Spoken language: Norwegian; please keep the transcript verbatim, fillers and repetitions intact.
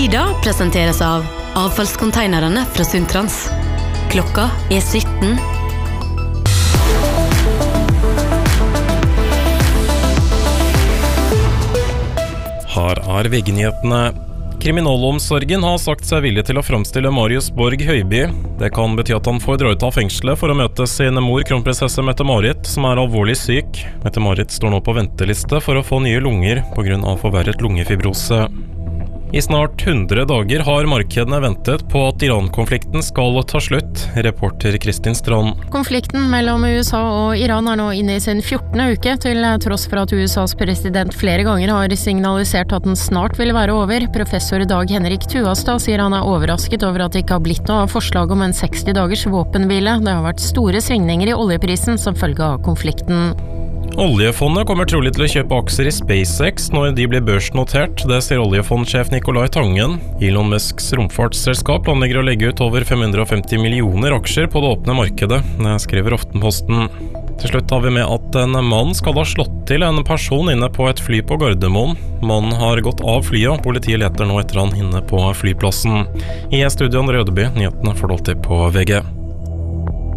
Ida presenteres av avfallskonteinerne fra Sundtrans. Klokka er sytten. Her er V G-nyhetene. Kriminalomsorgen har sagt seg villig til å framstille Marius Borg Høiby. Det kan bety at han får dra ut av fengselet for å møte sin mor, kronprinsesse Mette-Marit, som er alvorlig syk. Mette-Marit står nå på venteliste for å få nye lunger på grunn av forverret lungefibrose. I snart hundre dager har markedene ventet på at Iran-konflikten skal ta slutt, reporter Kristin Strand. Konflikten mellom U S A og Iran er nå inne i sin fjortende uke, til tross for at U S A's president flere ganger har signalisert at den snart vil være over. Professor Dag Henrik Tuastad sier han er overrasket over at det ikke har blitt noe av forslag om en seksti dagers våpenhvile. Det har vært store svingninger i oljeprisen som følge av konflikten. Oljefondet kommer trolig til å kjøpe aksjer i SpaceX når de blir børsnotert. Det sier oljefondsjef Nicolai Tangen. Elon Musks romfartsselskap planlegger å legge ut over fem hundre og femti millioner aksjer på det åpne markedet, det skriver Aftenposten. Til slutt har vi med at en mann skal ha slått til en person inne på et fly på Gardermoen. Mannen har gått av flyet, og politiet leter nå etter han inne på flyplassen. I studion Rødeby, nyhetene får du alltid på V G.